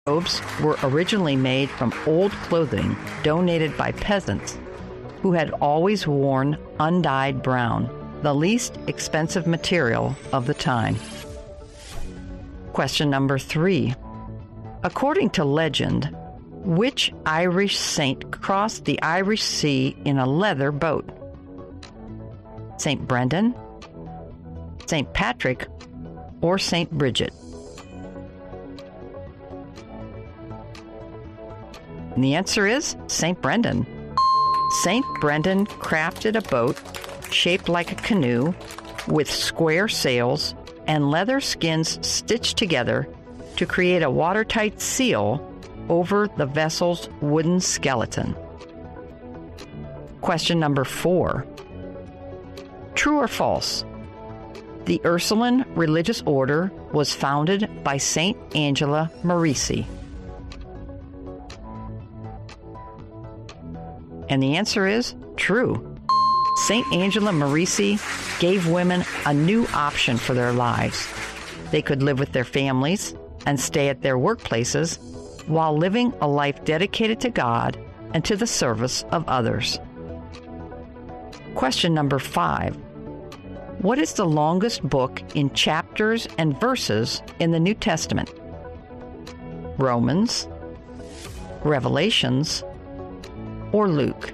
Robes were originally made from old clothing donated by peasants who had always worn undyed brown, the least expensive material of the time. Question number 3. According to legend, which Irish saint crossed the Irish Sea in a leather boat? St. Brendan, St. Patrick, or St. Bridget? And the answer is St. Brendan. St. Brendan crafted a boat shaped like a canoe with square sails and leather skins stitched together to create a watertight seal over the vessel's wooden skeleton. Question number 4. True or false? The Ursuline religious order was founded by Saint Angela Merici. And the answer is true. Saint Angela Merici gave women a new option for their lives. They could live with their families and stay at their workplaces while living a life dedicated to God and to the service of others. Question number 5. What is the longest book in chapters and verses in the New Testament? Romans, Revelations, or Luke?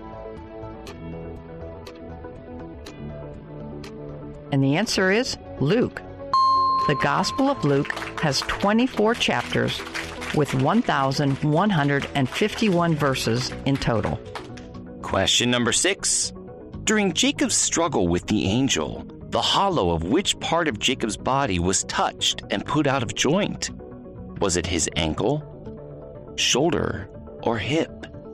And the answer is Luke. The Gospel of Luke has 24 chapters with 1,151 verses in total. Question number 6. During Jacob's struggle with the angel, the hollow of which part of Jacob's body was touched and put out of joint? Was it his ankle, shoulder, or hip?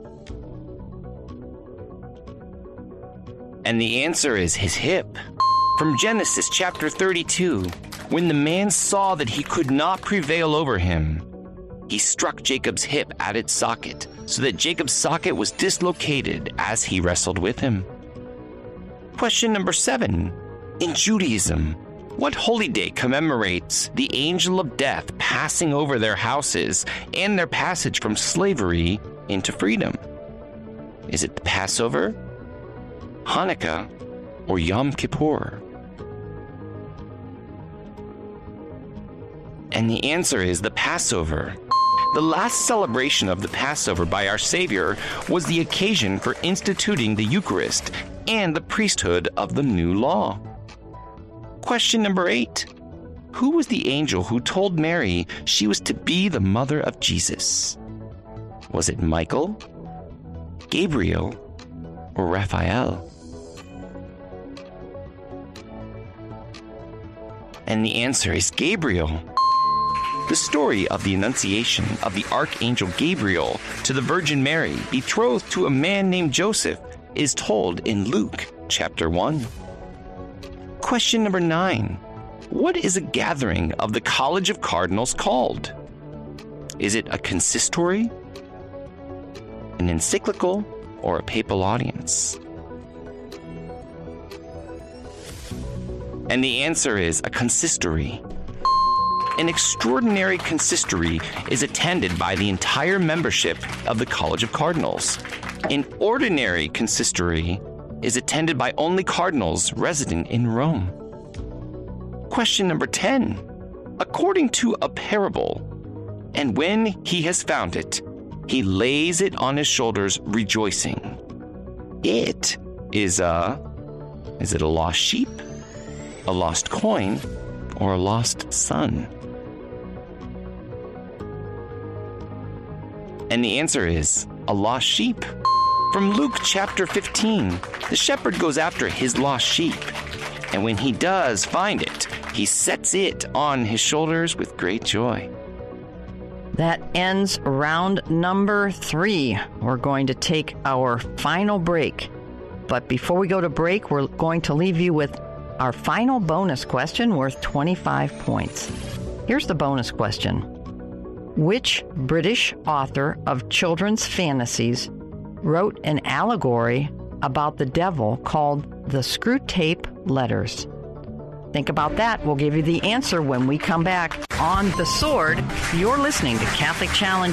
And the answer is his hip. From Genesis chapter 32, when the man saw that he could not prevail over him, he struck Jacob's hip at its socket, so that Jacob's socket was dislocated as he wrestled with him. Question number 7. In Judaism, what holy day commemorates the angel of death passing over their houses and their passage from slavery into freedom? Is it the Passover, Hanukkah, or Yom Kippur? And the answer is the Passover. The last celebration of the Passover by our Savior was the occasion for instituting the Eucharist and the priesthood of the new law. Question number 8. Who was the angel who told Mary she was to be the mother of Jesus? Was it Michael, Gabriel, or Raphael? And the answer is Gabriel. The story of the Annunciation of the Archangel Gabriel to the Virgin Mary, betrothed to a man named Joseph, is told in Luke chapter 1. Question number 9. What is a gathering of the College of Cardinals called? Is it a consistory, an encyclical, or a papal audience? And the answer is a consistory. An extraordinary consistory is attended by the entire membership of the College of Cardinals. An ordinary consistory is attended by only cardinals resident in Rome. Question number 10. According to a parable, and when he has found it, he lays it on his shoulders rejoicing. It is it a lost sheep, a lost coin, or a lost son? And the answer is a lost sheep. From Luke chapter 15, the shepherd goes after his lost sheep, and when he does find it, he sets it on his shoulders with great joy. That ends round number 3. We're going to take our final break. But before we go to break, we're going to leave you with our final bonus question worth 25 points. Here's the bonus question. Which British author of children's fantasies wrote an allegory about the devil called the Screwtape Letters? Think about that. We'll give you the answer when we come back on The Sword. You're listening to Catholic Challenge